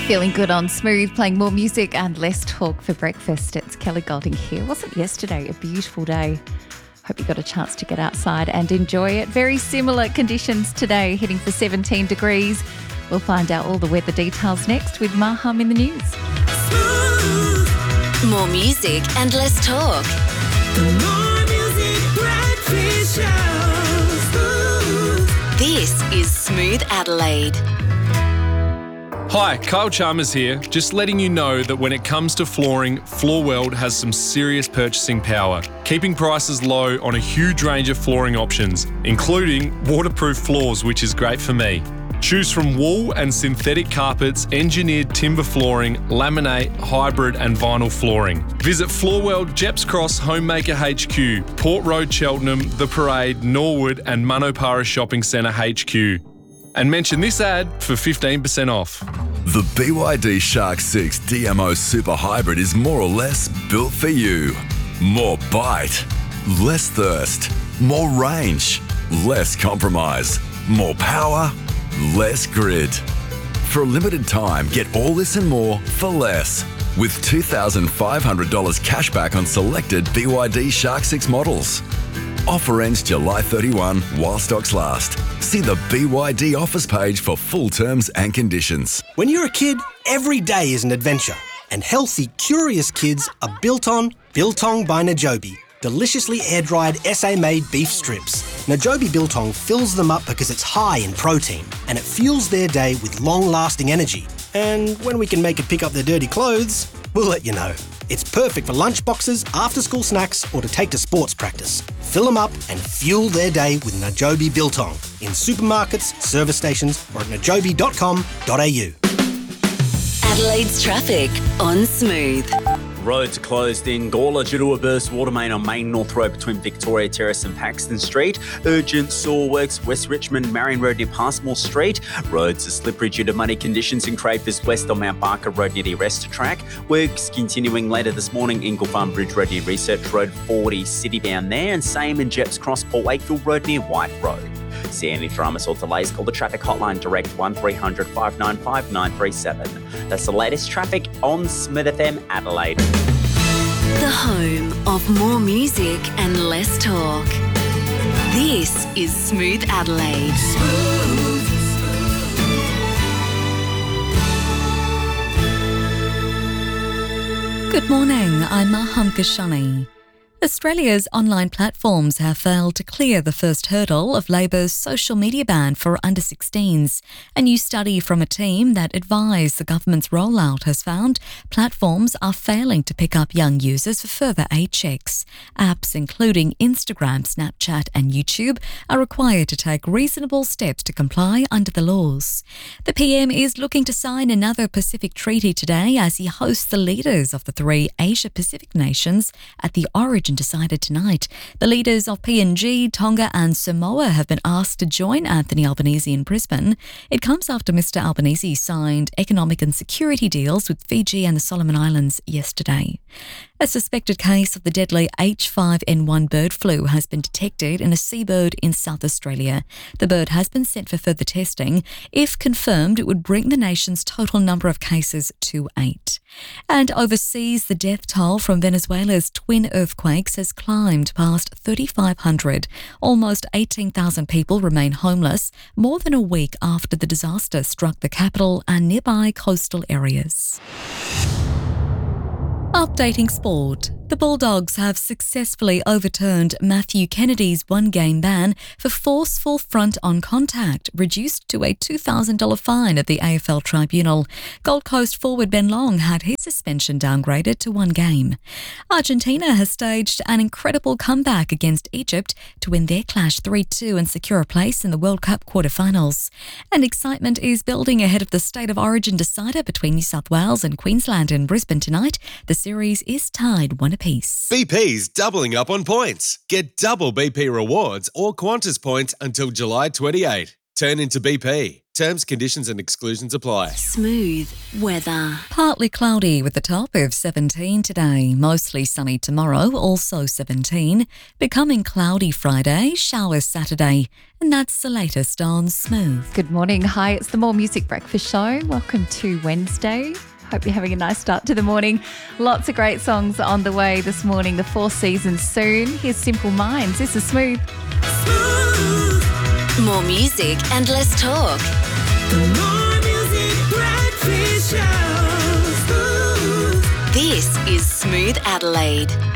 Feeling good on Smooth, playing more music and less talk for breakfast. It's Kelly Golding here. Wasn't yesterday a beautiful day? Hope you got a chance to get outside and enjoy it. Very similar conditions today, hitting for 17 degrees. We'll find out all the weather details next with Maham in the news. Smooth. More music and less talk. More music, breakfast show. Smooth. This is Smooth Adelaide. Hi, Kyle Chalmers here, just letting you know that when it comes to flooring, Floorworld has some serious purchasing power, keeping prices low on a huge range of flooring options, including waterproof floors, which is great for me. Choose from wool and synthetic carpets, engineered timber flooring, laminate, hybrid and vinyl flooring. Visit Floorworld, Jeps Cross, Homemaker HQ, Port Road, Cheltenham, The Parade, Norwood and Manopara Shopping Centre HQ. And mention this ad for 15% off. The BYD Shark 6 DMO Super Hybrid is more or less built for you. More bite, less thirst, more range, less compromise, more power, less grid. For a limited time, get all this and more for less. With $2,500 cash back on selected BYD Shark 6 models. Offer ends July 31 while stocks last. See the BYD offers page for full terms and conditions. When you're a kid, every day is an adventure. And healthy, curious kids are built on Biltong by Najobi. Deliciously air-dried SA-made beef strips. Najobi Biltong fills them up because it's high in protein and it fuels their day with long-lasting energy. And when we can make it pick up their dirty clothes, we'll let you know. It's perfect for lunchboxes, after-school snacks, or to take to sports practice. Fill them up and fuel their day with Najobi Biltong in supermarkets, service stations, or at najobi.com.au. Adelaide's traffic on Smooth. Roads are closed in Gawler due to a burst water main on Main North Road between Victoria Terrace and Paxton Street. Urgent sewer works West Richmond, Marion Road near Passmore Street. Roads are slippery due to muddy conditions in Crafers West on Mount Barker Road near the Arrester Track. Works continuing later this morning, Ingle Farm Bridge Road near Research Road, 40 citybound there, and same in Jeps Cross, Port Wakefield Road near White Road. See any dramas or delays, call the traffic hotline direct 1300 595 937. That's the latest traffic on Smooth FM Adelaide. The home of more music and less talk. This is Smooth Adelaide. Good morning, I'm Maham Kashani. Australia's online platforms have failed to clear the first hurdle of Labor's social media ban for under-16s. A new study from a team that advised the government's rollout has found platforms are failing to pick up young users for further age checks. Apps including Instagram, Snapchat and YouTube are required to take reasonable steps to comply under the laws. The PM is looking to sign another Pacific treaty today as he hosts the leaders of the three Asia-Pacific nations at the Origin decided tonight. The leaders of PNG, Tonga and Samoa have been asked to join Anthony Albanese in Brisbane. It comes after Mr Albanese signed economic and security deals with Fiji and the Solomon Islands yesterday. A suspected case of the deadly H5N1 bird flu has been detected in a seabird in South Australia. The bird has been sent for further testing. If confirmed, it would bring the nation's total number of cases to 8. And overseas, the death toll from Venezuela's twin earthquakes has climbed past 3,500. Almost 18,000 people remain homeless more than a week after the disaster struck the capital and nearby coastal areas. Updating sport. The Bulldogs have successfully overturned Matthew Kennedy's one-game ban for forceful front-on contact, reduced to a $2,000 fine at the AFL Tribunal. Gold Coast forward Ben Long had his suspension downgraded to 1 game. Argentina has staged an incredible comeback against Egypt to win their clash 3-2 and secure a place in the World Cup quarterfinals. And excitement is building ahead of the State of Origin decider between New South Wales and Queensland in Brisbane tonight. The series is tied 1 apiece. BP's doubling up on points. Get double BP rewards or Qantas points until July 28. turn into BP. Terms, conditions and exclusions apply. Smooth weather. Partly cloudy with a top of 17 today. Mostly sunny tomorrow, also 17. Becoming cloudy Friday, showers Saturday. And that's the latest on Smooth. Good morning. Hi, it's the More Music Breakfast Show. Welcome to Wednesday. Hope you're having a nice start to the morning. Lots of great songs on the way this morning. The 4 seasons soon. Here's Simple Minds. This is Smooth. More music and less talk. More music breakfast show. This is Smooth Adelaide.